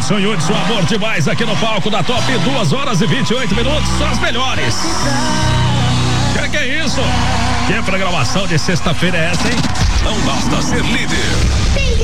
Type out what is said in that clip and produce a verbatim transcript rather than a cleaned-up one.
Edson e Hudson, amor demais aqui no palco da Top, duas horas e vinte e oito minutos, são as melhores. Que que é isso? Que programação de sexta-feira é essa, hein? Não basta ser líder,